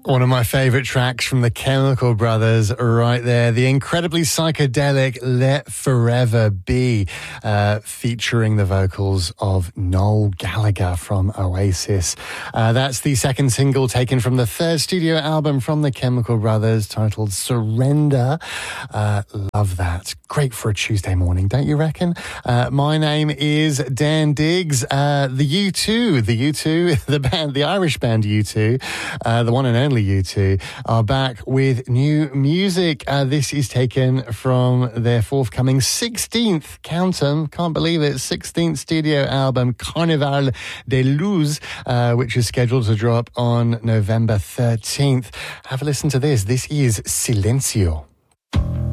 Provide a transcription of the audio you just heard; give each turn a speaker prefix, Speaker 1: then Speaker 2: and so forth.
Speaker 1: One of my favourite tracks from the Chemical Brothers right there. The incredibly psychedelic Let Forever Be, featuring the vocals of Noel Gallagher from Oasis. That's the second single taken from the third studio album from the Chemical Brothers titled Surrender. Love that. Great for a Tuesday morning, don't you reckon? My name is Dan Diggs. The U2, the band, the Irish band U2, the one and only U2, are back with new music. This is taken from their forthcoming 16th, count 'em, can't believe it, 16th studio album, Carnaval de Luz, which is scheduled to drop on November 13th. Have a listen to this. This is Silencio.